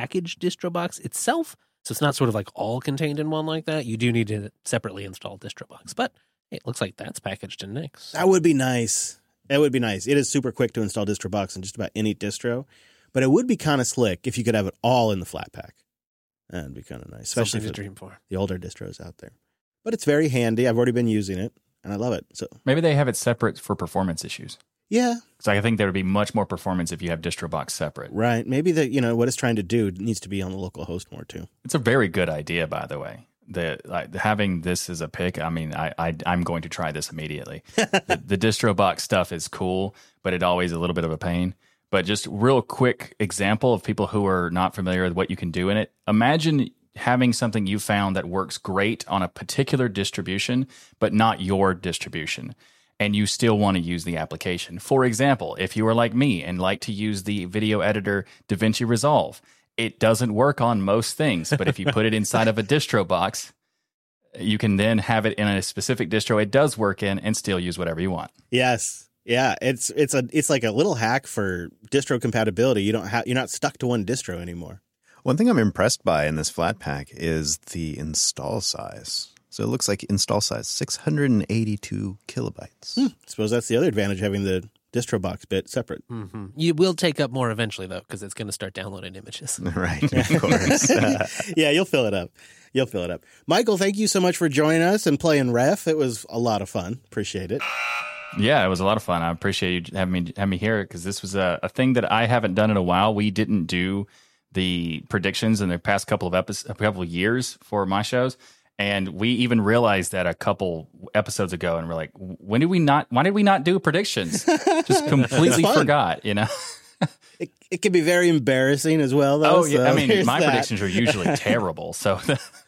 packaged distro box itself. So it's not sort of like all contained in one like that. You do need to separately install DistroBox. But hey, it looks like that's packaged in Nix. That would be nice. That would be nice. It is super quick to install DistroBox in just about any distro. But it would be kind of slick if you could have it all in the flat pack. That'd be kind of nice, especially Something for to dream for. the older distros out there. But it's very handy. I've already been using it, and I love it. So Maybe they have it separate for performance issues. yeah, So I think there would be much more performance if you have DistroBox separate. right. Maybe what it's trying to do needs to be on the local host more too. It's a very good idea, by the way. Having this as a pick, I mean, I'm going to try this immediately. The DistroBox stuff is cool, but it always a little bit of a pain. But just real quick example of people who are not familiar with what you can do in it. Imagine having something you found that works great on a particular distribution, but not your distribution, and you still want to use the application. For example, if you are like me and like to use the video editor DaVinci Resolve, it doesn't work on most things, but if you put it inside of a distro box, you can then have it in a specific distro it does work in and still use whatever you want. Yes. Yeah, it's like a little hack for distro compatibility. You're not stuck to one distro anymore. One thing I'm impressed by in this flat pack is the install size. So it looks like install size 682 kilobytes. I suppose that's the other advantage, having the distro box bit separate. Mm-hmm. You will take up more eventually, though, because it's going to start downloading images. Right, of course. Yeah, you'll fill it up. Michael, thank you so much for joining us and playing Ref. It was a lot of fun. Appreciate it. Yeah, it was a lot of fun. I appreciate you having me here because this was a thing that I haven't done in a while. We didn't do the predictions in the past couple of years for my shows. And we even realized that a couple episodes ago, and we're like, why did we not do predictions? Just completely forgot, you know? It can be very embarrassing as well, though. Oh, yeah. So I mean, my that. predictions are usually terrible. So,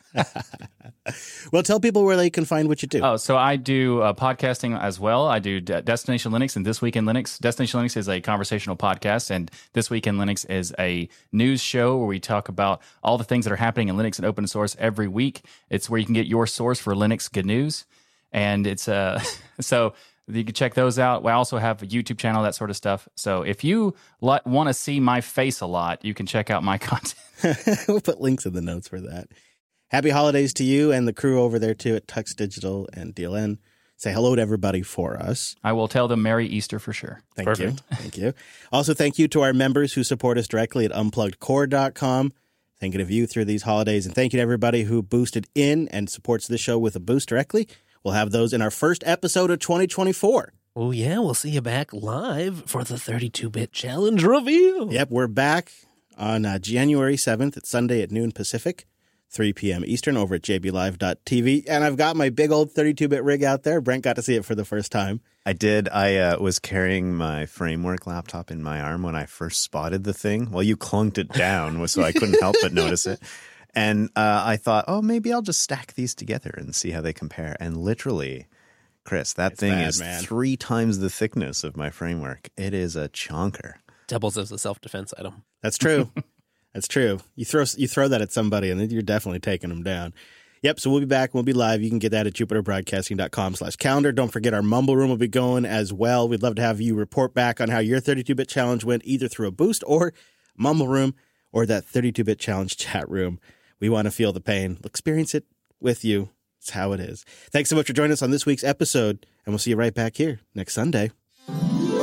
well, tell people where they can find what you do. so I do podcasting as well. I do Destination Linux and This Week in Linux. Destination Linux is a conversational podcast, and This Week in Linux is a news show where we talk about all the things that are happening in Linux and open source every week. It's where you can get your source for Linux good news, and it's so you can check those out. We also have a YouTube channel, that sort of stuff. So if you want to see my face a lot, you can check out my content. We'll put links in the notes for that. Happy holidays to you and the crew over there, too, at Tux Digital and DLN. Say hello to everybody for us. I will tell them Merry Easter for sure. Thank you. Also, thank you to our members who support us directly at unpluggedcore.com. Thinking of you through these holidays. And thank you to everybody who boosted in and supports this show with a boost directly. We'll have those in our first episode of 2024. Oh, yeah. We'll see you back live for the 32-bit challenge reveal. Yep, we're back on January 7th. It's Sunday at noon Pacific, 3 p.m. Eastern over at jblive.tv. And I've got my big old 32-bit rig out there. Brent got to see it for the first time. I did. I was carrying my Framework laptop in my arm when I first spotted the thing. Well, you clunked it down, so I couldn't help but notice it. And I thought, maybe I'll just stack these together and see how they compare. And literally, Chris, that thing is 3 times the thickness of my Framework. It is a chonker. Doubles as a self-defense item. That's true. That's true. You throw that at somebody, and then you're definitely taking them down. Yep, so we'll be back. We'll be live. You can get that at jupiterbroadcasting.com/calendar. Don't forget our Mumble Room will be going as well. We'd love to have you report back on how your 32-bit challenge went, either through a boost or Mumble Room or that 32-bit challenge chat room. We want to feel the pain. We'll experience it with you. It's how it is. Thanks so much for joining us on this week's episode, and we'll see you right back here next Sunday.